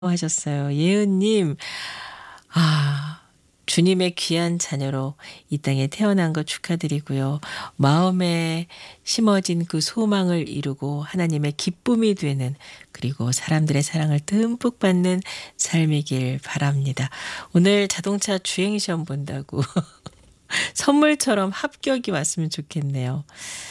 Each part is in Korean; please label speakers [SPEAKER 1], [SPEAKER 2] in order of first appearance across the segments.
[SPEAKER 1] 하셨어요. 예은님, 아, 주님의 귀한 자녀로 이 땅에 태어난 것 축하드리고요. 마음에 심어진 그 소망을 이루고 하나님의 기쁨이 되는 그리고 사람들의 사랑을 듬뿍 받는 삶이길 바랍니다. 오늘 자동차 주행시험 본다고 선물처럼 합격이 왔으면 좋겠네요.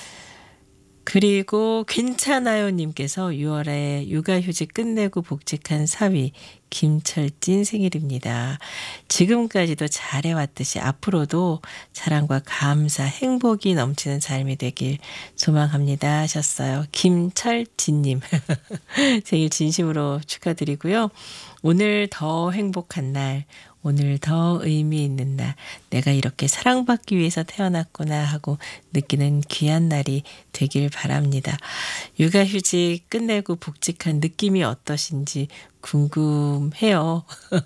[SPEAKER 1] 그리고 괜찮아요 님께서 6월에 육아휴직 끝내고 복직한 사위 김철진 생일입니다. 지금까지도 잘해왔듯이 앞으로도 사랑과 감사, 행복이 넘치는 삶이 되길 소망합니다 하셨어요. 김철진님 생일 진심으로 축하드리고요. 오늘 더 행복한 날, 오늘 더 의미 있는 날, 내가 이렇게 사랑받기 위해서 태어났구나 하고 느끼는 귀한 날이 되길 바랍니다. 육아휴직 끝내고 복직한 느낌이 어떠신지 궁금해요.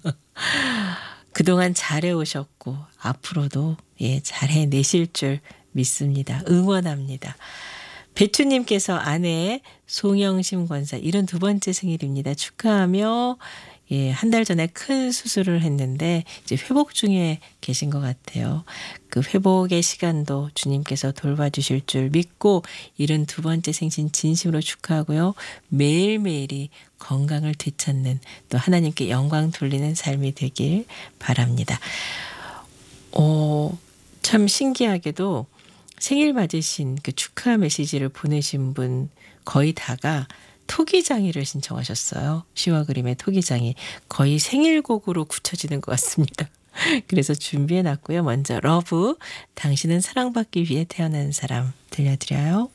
[SPEAKER 1] 그동안 잘해오셨고 앞으로도 잘해내실 줄 믿습니다. 응원합니다. 배추님께서 아내 송영심 권사 72번째 생일입니다. 축하하며 한 달 전에 큰 수술을 했는데 이제 회복 중에 계신 것 같아요. 그 회복의 시간도 주님께서 돌봐주실 줄 믿고 72번째 생신 진심으로 축하하고요. 매일매일이 건강을 되찾는 또 하나님께 영광 돌리는 삶이 되길 바랍니다. 참 신기하게도 생일 맞으신 그 축하 메시지를 보내신 분 거의 다가 토기장이를 신청하셨어요. 시와 그림의 토기장이 거의 생일곡으로 굳혀지는 것 같습니다. 그래서 준비해놨고요. 먼저 러브, 당신은 사랑받기 위해 태어난 사람 들려드려요.